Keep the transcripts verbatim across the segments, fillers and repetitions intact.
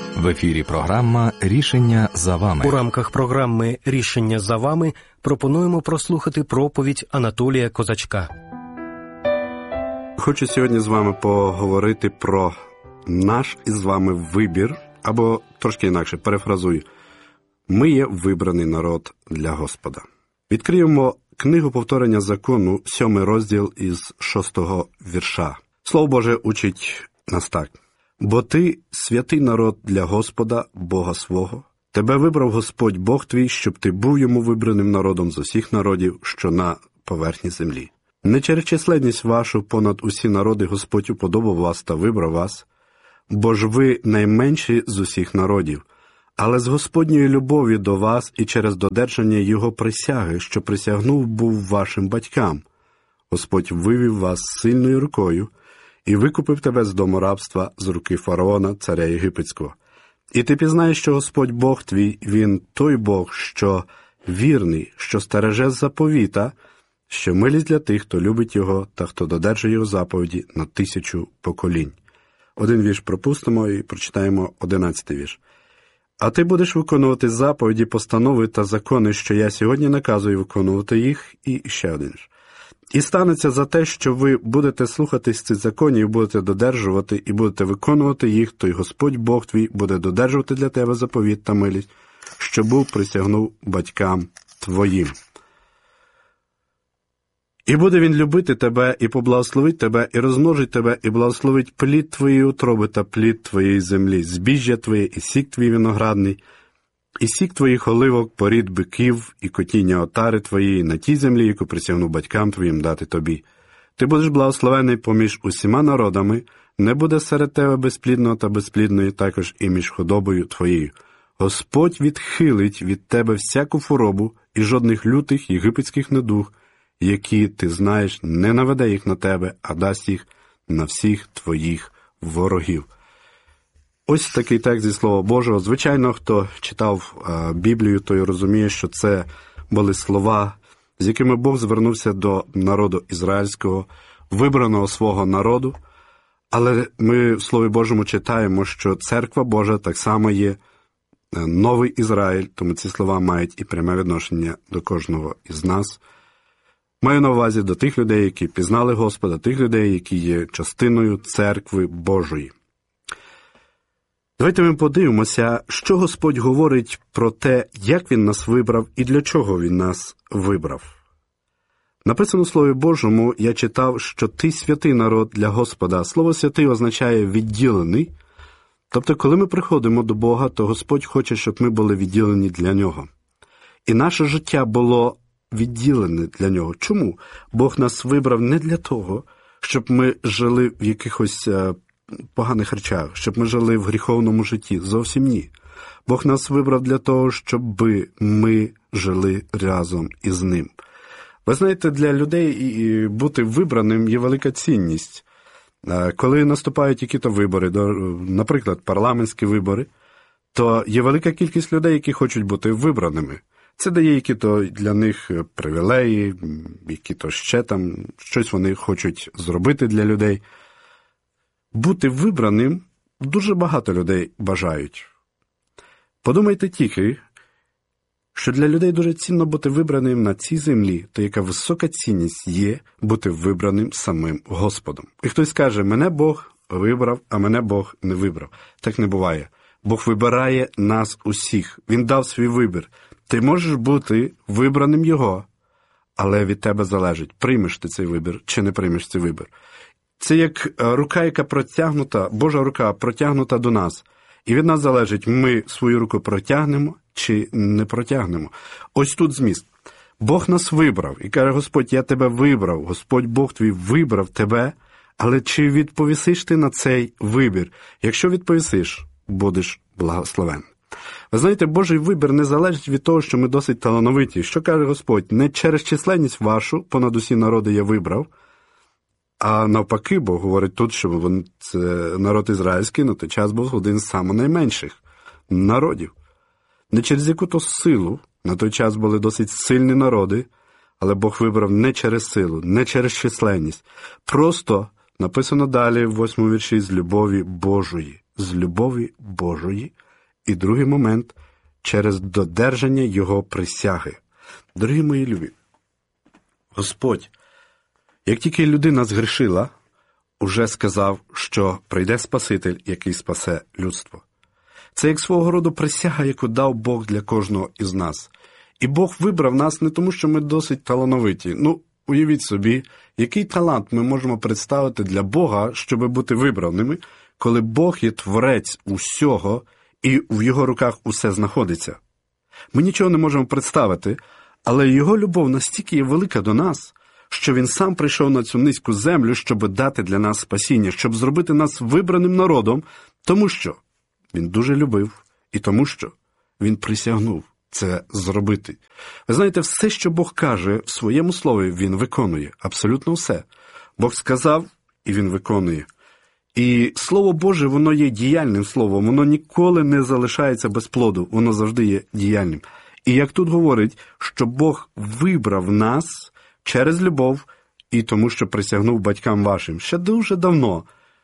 В ефірі програма «Рішення за вами». У рамках програми «Рішення за вами» пропонуємо прослухати проповідь Анатолія Козачка. Хочу сьогодні з вами поговорити про наш із вами вибір, або трошки інакше, перефразую. Ми є вибраний народ для Господа. Відкриємо книгу повторення закону, сьомий розділ із шостого вірша. Слово Боже учить нас так. «Бо ти святий народ для Господа, Бога свого. Тебе вибрав Господь Бог твій, щоб ти був йому вибраним народом з усіх народів, що на поверхні землі. Не через численність вашу понад усі народи Господь уподобав вас та вибрав вас, бо ж ви найменші з усіх народів, але з Господньої любові до вас і через додержання Його присяги, що присягнув був вашим батькам. Господь вивів вас сильною рукою і викупив тебе з дому рабства, з руки фараона, царя Єгипетського. І ти пізнаєш, що Господь Бог твій, Він той Бог, що вірний, що стереже заповіта, що милість для тих, хто любить Його та хто додержує Його заповіді на тисячу поколінь». Один вірш пропустимо і прочитаємо одинадцятий вірш. «А ти будеш виконувати заповіді, постанови та закони, що я сьогодні наказую виконувати їх». І ще один вірш. «І станеться за те, що ви будете слухатись цих законів, будете додержувати і будете виконувати їх, то й Господь Бог твій буде додержувати для тебе заповіт та милість, що був присягнув батькам твоїм. І буде він любити тебе, і поблагословить тебе, і розмножить тебе, і благословить плід твоєї утроби та плід твоєї землі, збіжжя твоє, і сік твій виноградний, і сік твоїх оливок, порід биків, і котіння отари твоєї на тій землі, яку присягнув батькам твоїм дати тобі. Ти будеш благословений поміж усіма народами, не буде серед тебе безплідного та безплідної, також і між худобою твоєю. Господь відхилить від тебе всяку хворобу, і жодних лютих єгипетських недуг, які, ти знаєш, не наведе їх на тебе, а дасть їх на всіх твоїх ворогів». Ось такий текст зі Слова Божого. Звичайно, хто читав а, Біблію, той розуміє, що це були слова, з якими Бог звернувся до народу ізраїльського, вибраного свого народу. Але ми в Слові Божому читаємо, що Церква Божа так само є новий Ізраїль, тому ці слова мають і пряме відношення до кожного із нас. Маю на увазі до тих людей, які пізнали Господа, тих людей, які є частиною Церкви Божої. Давайте ми подивимося, що Господь говорить про те, як Він нас вибрав і для чого Він нас вибрав. Написано в Слові Божому, я читав, що ти святий народ для Господа. Слово «святий» означає «відділений». Тобто, коли ми приходимо до Бога, то Господь хоче, щоб ми були відділені для Нього. І наше життя було відділене для Нього. Чому? Бог нас вибрав не для того, щоб ми жили в якихось поганих речах, щоб ми жили в гріховному житті. Зовсім ні. Бог нас вибрав для того, щоб ми жили разом із Ним. Ви знаєте, для людей бути вибраним є велика цінність. Коли наступають які-то вибори, наприклад, парламентські вибори, то є велика кількість людей, які хочуть бути вибраними. Це дає які-то для них привілеї, які-то ще там, щось вони хочуть зробити для людей. Бути вибраним дуже багато людей бажають. Подумайте тільки, що для людей дуже цінно бути вибраним на цій землі, то яка висока цінність є бути вибраним самим Господом. І хтось скаже, мене Бог вибрав, а мене Бог не вибрав. Так не буває. Бог вибирає нас усіх. Він дав свій вибір. Ти можеш бути вибраним Його, але від тебе залежить, приймеш ти цей вибір чи не приймеш цей вибір. Це як рука, яка протягнута, Божа рука протягнута до нас. І від нас залежить, ми свою руку протягнемо чи не протягнемо. Ось тут зміст. Бог нас вибрав. І каже Господь, я тебе вибрав. Господь Бог твій вибрав тебе. Але чи відповісиш ти на цей вибір? Якщо відповісиш, будеш благословен. Ви знаєте, Божий вибір не залежить від того, що ми досить талановиті. Що каже Господь? Не через численність вашу понад усі народи я вибрав, а навпаки, Бог говорить тут, що він, це народ ізраїльський на той час був один з самих найменших народів. Не через яку-то силу, на той час були досить сильні народи, але Бог вибрав не через силу, не через численність. Просто написано далі в восьмому вірші з любові Божої. з любові Божої, і другий момент – через додержання Його присяги. Дорогі мої любі, Господь, як тільки людина згрішила, уже сказав, що прийде Спаситель, який спасе людство. Це як свого роду присяга, яку дав Бог для кожного із нас. І Бог вибрав нас не тому, що ми досить талановиті. Ну, уявіть собі, який талант ми можемо представити для Бога, щоб бути вибраними, коли Бог є творець усього, і в Його руках усе знаходиться. Ми нічого не можемо представити, але Його любов настільки є велика до нас, що Він сам прийшов на цю низьку землю, щоб дати для нас спасіння, щоб зробити нас вибраним народом, тому що Він дуже любив і тому що Він присягнув це зробити. Ви знаєте, все, що Бог каже в своєму слові, Він виконує. Абсолютно все. Бог сказав, і Він виконує. І Слово Боже, воно є діяльним словом, воно ніколи не залишається без плоду, воно завжди є діяльним. І як тут говорить, що Бог вибрав нас через любов і тому, що присягнув батькам вашим. Ще дуже давно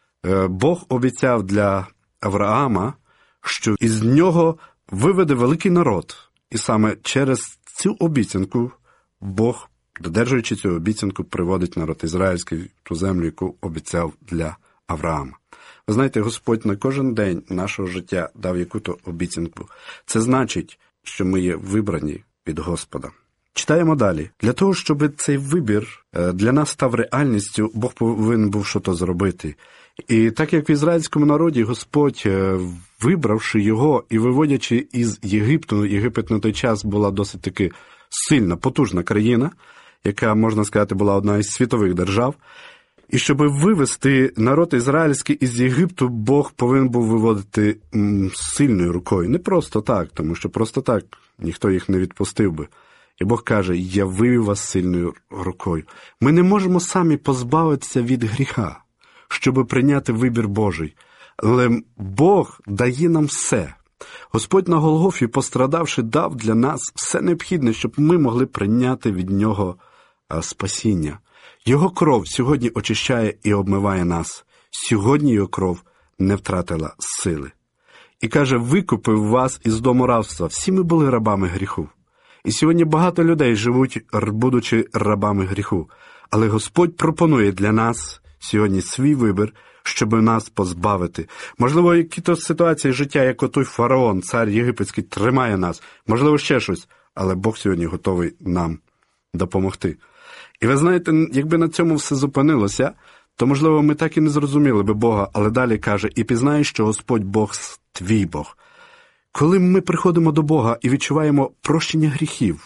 Бог обіцяв для Авраама, що із нього виведе великий народ. І саме через цю обіцянку Бог, додержуючи цю обіцянку, приводить народ ізраїльський в ту землю, яку обіцяв для Авраама. Ви знаєте, Господь на кожен день нашого життя дав яку-то обіцянку. Це значить, що ми є вибрані від Господа. Читаємо далі. Для того, щоб цей вибір для нас став реальністю, Бог повинен був щось зробити. І так як в ізраїльському народі Господь, вибравши його і виводячи із Єгипту, Єгипет на той час була досить таки сильна, потужна країна, яка, можна сказати, була одна із світових держав. І щоб вивести народ ізраїльський із Єгипту, Бог повинен був виводити м, сильною рукою. Не просто так, тому що просто так ніхто їх не відпустив би. І Бог каже, я вивів вас сильною рукою. Ми не можемо самі позбавитися від гріха, щоб прийняти вибір Божий. Але Бог дає нам все. Господь на Голгофі, пострадавши, дав для нас все необхідне, щоб ми могли прийняти від Нього спасіння. Його кров сьогодні очищає і обмиває нас. Сьогодні його кров не втратила сили. І каже, викупив вас із дому рабства. Всі ми були рабами гріху. І сьогодні багато людей живуть, будучи рабами гріху. Але Господь пропонує для нас сьогодні свій вибір, щоб нас позбавити. Можливо, які-то ситуації життя, як отой фараон, цар єгипетський, тримає нас. Можливо, ще щось. Але Бог сьогодні готовий нам допомогти. І ви знаєте, якби на цьому все зупинилося, то, можливо, ми так і не зрозуміли би Бога, але далі каже, і пізнаєш, що Господь Бог – твій Бог. Коли ми приходимо до Бога і відчуваємо прощення гріхів,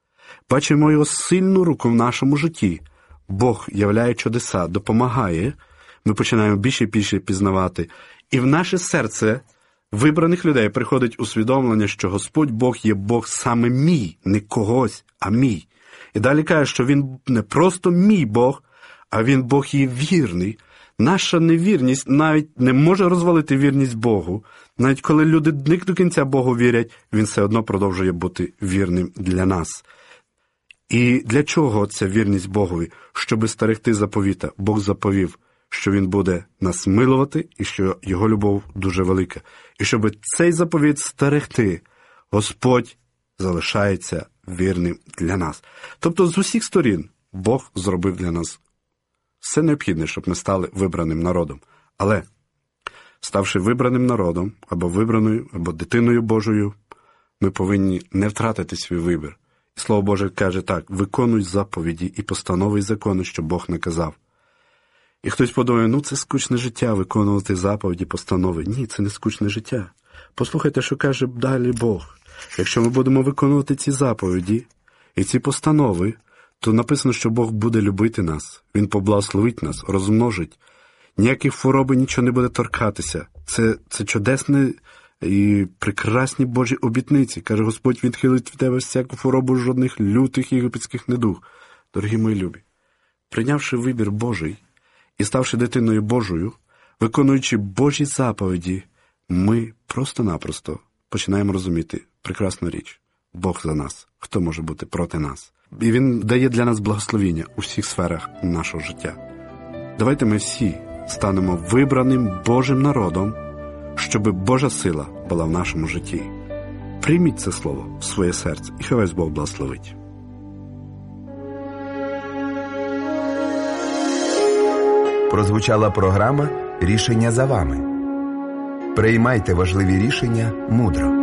бачимо Його сильну руку в нашому житті, Бог являє чудеса, допомагає, ми починаємо більше і більше пізнавати. І в наше серце вибраних людей приходить усвідомлення, що Господь Бог є Бог саме мій, не когось, а мій. І далі каже, що Він не просто мій Бог, а Він Бог є вірний. Наша невірність навіть не може розвалити вірність Богу. Навіть коли люди не до кінця Богу вірять, Він все одно продовжує бути вірним для нас. І для чого ця вірність Богові? Щоби стерегти заповіта. Бог заповів, що Він буде нас милувати і що Його любов дуже велика. І щоб цей заповіт стерегти, Господь залишається вірним для нас. Тобто з усіх сторін Бог зробив для нас все необхідне, щоб ми стали вибраним народом. Але, ставши вибраним народом, або вибраною, або дитиною Божою, ми повинні не втратити свій вибір. І Слово Боже каже так, виконуй заповіді і постанови і закони, що Бог наказав. І хтось подумає, ну це скучне життя, виконувати заповіді, постанови. Ні, це не скучне життя. Послухайте, що каже далі Бог. Якщо ми будемо виконувати ці заповіді і ці постанови, то написано, що Бог буде любити нас. Він поблагословить нас, розмножить. Ніяких хвороби нічого не буде торкатися. Це, це чудесні і прекрасні Божі обітниці. Каже, Господь відхилить від тебе всяку хворобу, жодних лютих єгипетських недуг. Дорогі мої любі, прийнявши вибір Божий і ставши дитиною Божою, виконуючи Божі заповіді, ми просто-напросто починаємо розуміти прекрасну річ. Бог за нас. Хто може бути проти нас? І Він дає для нас благословіння у всіх сферах нашого життя. Давайте ми всі станемо вибраним Божим народом, щоб Божа сила була в нашому житті. Прийміть це слово в своє серце, і хай вас Бог благословить. Прозвучала програма «Рішення за вами». Приймайте важливі рішення мудро.